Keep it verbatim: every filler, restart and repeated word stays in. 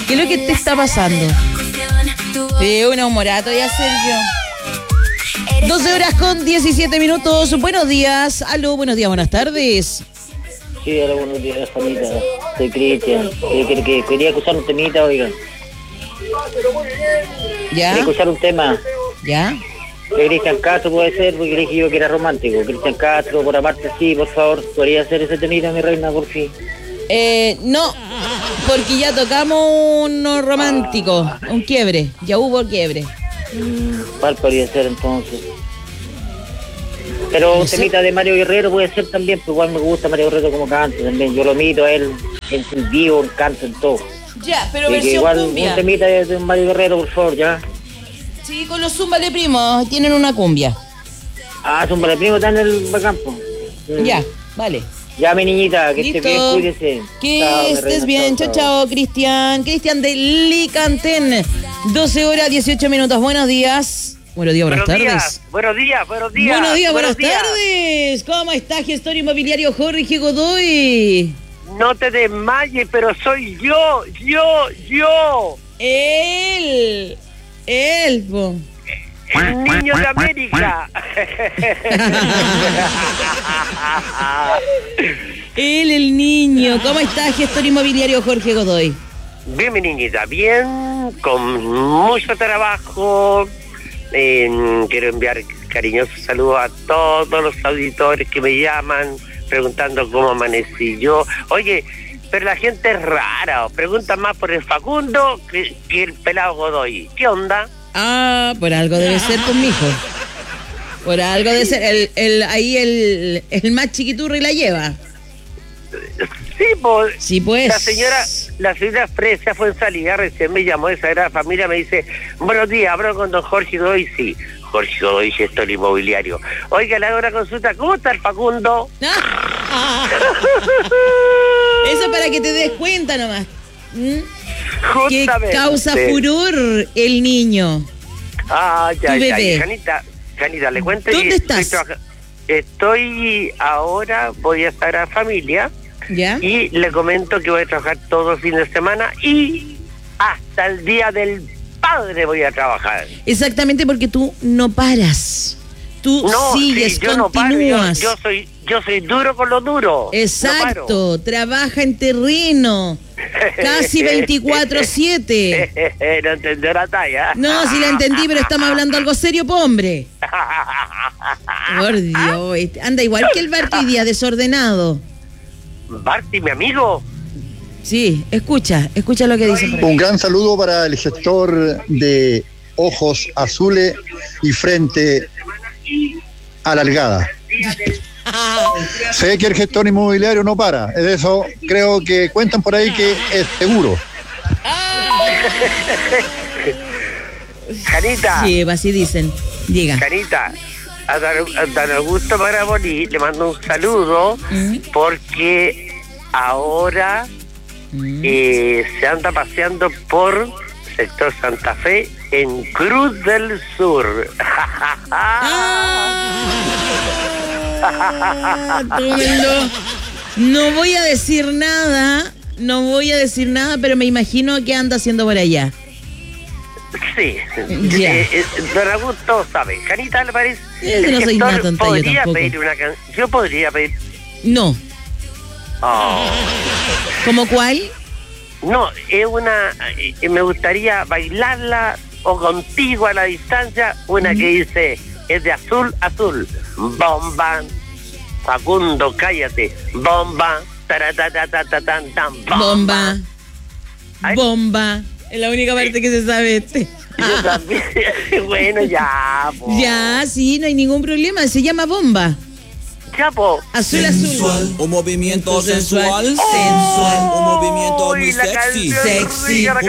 ¿Qué es lo que te está pasando? Sí, una humorato ya, Sergio. doce horas con diecisiete minutos. Buenos días. Aló, buenos días, buenas tardes. Sí, hola, buenos días, Juanita. Soy Cristian. Eh, que, que, quería escuchar un temita, oigan. ¿Ya? Quería escuchar un tema. ¿Ya? De Cristian Castro puede ser, porque le dije yo que era romántico. Cristian Castro, por aparte, sí, por favor. ¿Podría hacer ese temita, mi reina, por fin? Eh, no, porque ya tocamos uno romántico, un quiebre. Ya hubo quiebre. ¿Cuál podría ser entonces? Pero un temita de Mario Guerrero puede ser también, pues igual me gusta Mario Guerrero como canta también. Yo lo mito a él en su vivo, en canto, en todo. Ya, pero y versión igual cumbia. Un temita de, de Mario Guerrero, por favor, ya. Sí, con los Zumba de Primo tienen una cumbia. Ah, Zumba de Primo está en el campo. Mm. Ya, vale. Ya, mi niñita, que Listo. esté bien, cuídese. Que Chao, mi estés reina, bien. Chao, chao, Cristian. Cristian de Licantén. doce horas, dieciocho minutos. Buenos días. Buenos días, buenas buenos tardes. Días, buenos días, buenos días. Buenos días, buenas días. tardes. ¿Cómo está, gestor inmobiliario Jorge Godoy? No te desmayes, pero soy yo, yo, yo. Él. Él, po. El niño de América. Él, el niño. ¿Cómo está, gestor inmobiliario Jorge Godoy? Bien, mi niñita, bien, con mucho trabajo. Eh, quiero enviar cariñosos saludos a todos los auditores que me llaman preguntando cómo amanecí yo. Oye, pero la gente es rara, pregunta más por el Facundo que, que el pelado Godoy. ¿Qué onda? Ah, por algo debe ser con mi hijo. Por algo debe ser. El, el, ahí el, el más chiquiturri la lleva. Sí, pues. Sí, pues. La señora, la señora Fresia fue en salida, recién me llamó de Sagrada Familia, me dice, buenos días, hablo con don Jorge Godoy, sí. Jorge Godoy, gestor inmobiliario. Oiga, le hago una consulta, ¿cómo está el Facundo? Eso para que te des cuenta nomás. ¿Mm? Que Justamente. causa furor el niño. Ah, ya, Tu ya. bebé. Y Janita, Janita, le cuento. ¿Dónde que estás? Estoy, trabaja- estoy ahora, voy a estar a familia. ¿Ya? Y le comento que voy a trabajar todo el fin de semana y hasta el día del padre voy a trabajar. Exactamente, porque tú no paras. Tú No, sigues, sí, yo no paro, yo, continúas. yo soy yo soy duro con lo duro. Exacto, No paro. trabaja en terreno. Casi veinticuatro siete. No entendió la talla. No, sí la entendí, pero estamos hablando algo serio, po, hombre. Por Dios, este- anda igual que el Barty hoy día, desordenado. Barty, mi amigo. Sí, escucha, escucha lo que dice por ahí. Un gran saludo para el gestor de ojos azules y frente alargada. Sé que el gestor inmobiliario no para, de eso creo que cuentan por ahí que es seguro. Janita. Sí, así dicen. Diga. Janita, a Don, a Don Augusto Maraboni le mando un saludo Mm. porque ahora Mm. eh, se anda paseando por sector Santa Fe en Cruz del Sur. Ah, tómenlo. No voy a decir nada, no voy a decir nada, pero me imagino que anda haciendo por allá. Sí, Ya. eh, eh, Don Augusto sabe. Janita, ¿le parece? Eh, no El soy gestor una tonta, yo podría tampoco. pedir una can- Yo podría pedir. No. Oh. ¿Cómo cuál? No, es una. eh, me gustaría bailarla o contigo a la distancia, una que dice: es de azul, azul. Bomba. Facundo, cállate. Bomba. Taratatatatatan, bomba. Bomba. Ay. Bomba. Es la única parte que se sabe este. Yo también. Bueno, ya, po. Ya, sí, no hay ningún problema. Se llama Bomba. Ya, po. Azul, azul. Un movimiento sensual, Sensual. sensual, un movimiento Uy, muy la sexy. canción, Sexy. rica, la Un